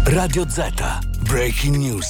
Radio Z, Breaking News.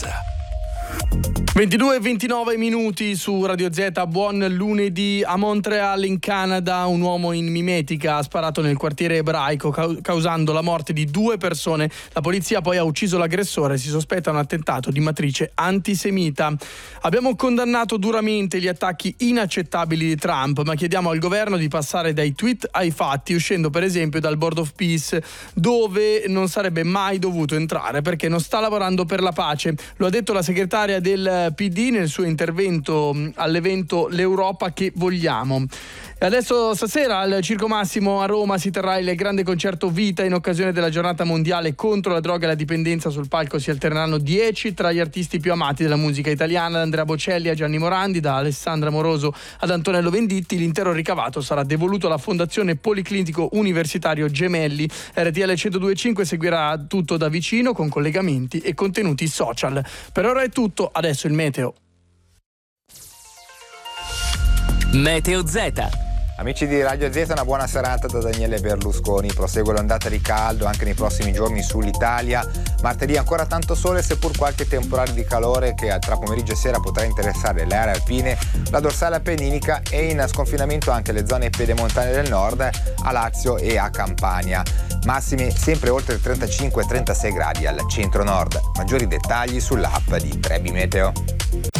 22:29 su Radio Z, buon lunedì. A Montreal, in Canada, un uomo in mimetica ha sparato nel quartiere ebraico causando la morte di 2 persone. La polizia poi ha ucciso l'aggressore, si sospetta un attentato di matrice antisemita. Abbiamo condannato duramente gli attacchi inaccettabili di Trump, ma chiediamo al governo di passare dai tweet ai fatti, uscendo per esempio dal Board of Peace, dove non sarebbe mai dovuto entrare perché non sta lavorando per la pace. Lo ha detto la segretaria del PD nel suo intervento all'evento L'Europa che vogliamo. E adesso stasera al Circo Massimo a Roma si terrà il grande concerto Vita in occasione della giornata mondiale contro la droga e la dipendenza. Sul palco si alterneranno 10 tra gli artisti più amati della musica italiana, da Andrea Bocelli a Gianni Morandi, da Alessandra Moroso ad Antonello Venditti. L'intero ricavato sarà devoluto alla Fondazione Policlinico Universitario Gemelli. RTL 102.5 seguirà tutto da vicino con collegamenti e contenuti social. Per ora è tutto, adesso il meteo. Meteo Z. Amici di Radio Z, una buona serata da Daniele Berlusconi. Prosegue l'ondata di caldo anche nei prossimi giorni sull'Italia. Martedì ancora tanto sole, seppur qualche temporale di calore che tra pomeriggio e sera potrà interessare le aree alpine, la dorsale appenninica e in sconfinamento anche le zone pedemontane del nord, a Lazio e a Campania. Massime sempre oltre 35-36 gradi al centro-nord. Maggiori dettagli sull'app di Trebi Meteo.